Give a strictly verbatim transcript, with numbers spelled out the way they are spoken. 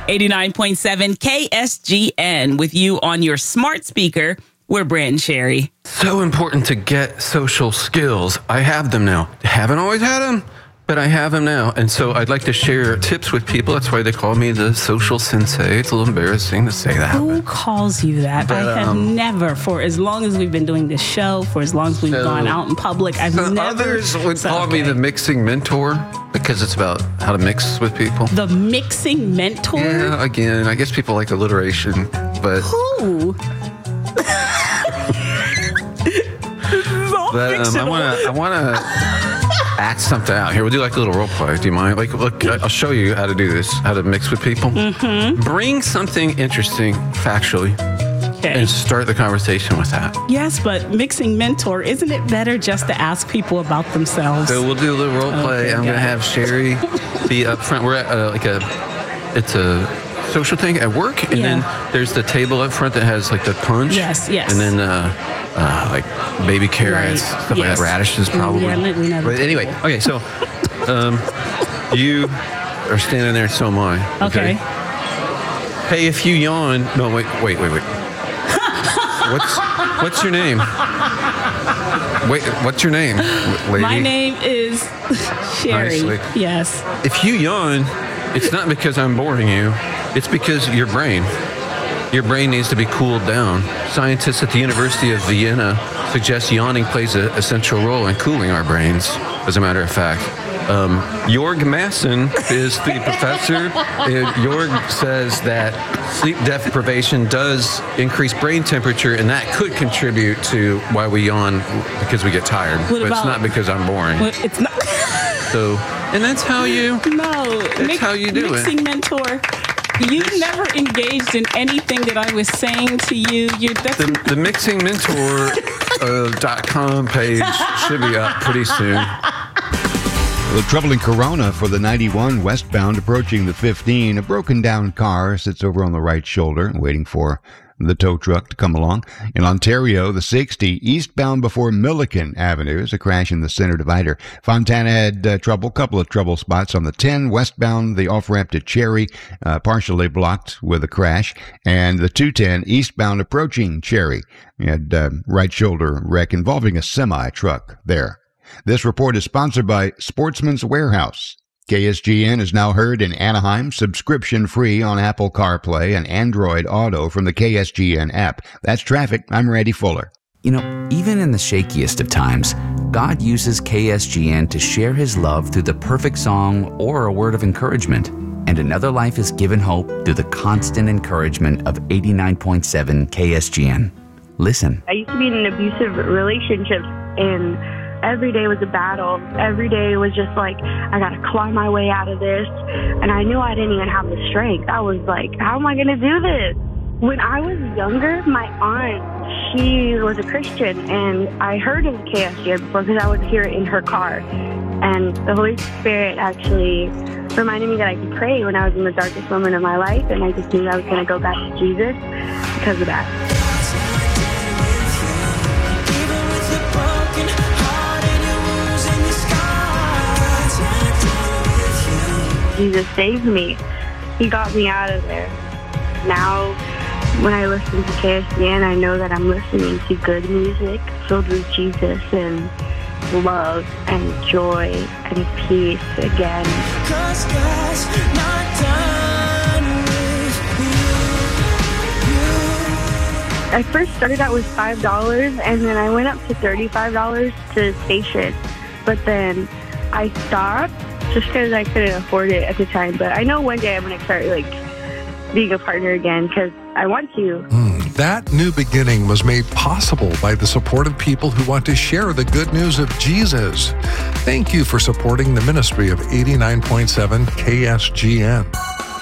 eighty-nine point seven K S G N with you on your smart speaker. We're Brent and Sherry. So important to get social skills. I have them now. Haven't always had them, but I have them now. And so I'd like to share tips with people. That's why they call me the social sensei. It's a little embarrassing to say that. Who calls you that? But, I have um, never, for as long as we've been doing this show, for as long as we've So- gone out in public, I've So never... others would so, call me okay. the mixing mentor because it's about how to mix with people. The mixing mentor? Yeah, again, I guess people like alliteration, but Who? This is all but um, I fictional. want to I want to act something out here. We'll do like a little role play. Do you mind? Like, look, I'll show you how to do this, how to mix with people. Mm-hmm. Bring something interesting, factually, Okay. and start the conversation with that. Yes, but mixing mentor, isn't it better just to ask people about themselves? So we'll do a little role play. Okay, I'm got gonna it. have Sherry be up front. We're at uh, like a, it's a social thing at work, and Yeah. then there's the table up front that has like the punch. Yes, yes. And then uh, uh, like baby carrots, Right, stuff like yes. that, radishes probably. Yeah, we know the But anyway, okay, so um, you are standing there, so am I. Okay. Hey, if you yawn, no, wait, wait, wait, wait. What's what's your name? Wait, what's your name, lady? My name is Sherry. Nicely. Yes. If you yawn, it's not because I'm boring you. It's because your brain. Your brain needs to be cooled down. Scientists at the University of Vienna suggest yawning plays an essential role in cooling our brains, as a matter of fact. Um, Jorg Masson is the professor. Uh, Jorg says that sleep deprivation does increase brain temperature, and that could contribute to why we yawn because we get tired. What but about- it's not because I'm boring. Well, it's not. So, and that's how you... No. That's how you do it. Mixing mentor. You never engaged in anything that I was saying to you. You that's The, the mixing mentor uh, dot com page should be up pretty soon. The troubling Corona for the ninety-one westbound approaching the fifteen. A broken down car sits over on the right shoulder waiting for the tow truck to come along. In Ontario, the sixty eastbound before Milliken Avenue is a crash in the center divider. Fontana had uh, trouble, couple of trouble spots on the ten westbound, the off-ramp to Cherry, uh, partially blocked with a crash. And the two ten eastbound approaching Cherry had uh, right shoulder wreck involving a semi-truck there. This report is sponsored by Sportsman's Warehouse. K S G N is now heard in Anaheim, subscription-free on Apple CarPlay and Android Auto from the K S G N app. That's traffic. I'm Randy Fuller. You know, even in the shakiest of times, God uses K S G N to share His love through the perfect song or a word of encouragement. And another life is given hope through the constant encouragement of eighty-nine point seven K S G N. Listen. I used to be in an abusive relationship, and every day was a battle. Every day was just like, I got to claw my way out of this. And I knew I didn't even have the strength. I was like, how am I going to do this? When I was younger, my aunt, she was a Christian, and I heard of K S G N before because I would hear it in her car. And the Holy Spirit actually reminded me that I could pray when I was in the darkest moment of my life, and I just knew I was going to go back to Jesus because of that. Jesus saved me. He got me out of there. Now, when I listen to K S G N, I know that I'm listening to good music filled with Jesus and love and joy and peace again. 'Cause God's not done with you. I first started out with five dollars, and then I went up to thirty-five dollars to station. But then I stopped just because I couldn't afford it at the time. But I know one day I'm going to start, like, being a partner again because I want to. Mm, that new beginning was made possible by the support of people who want to share the good news of Jesus. Thank you for supporting the ministry of eighty-nine point seven K S G N.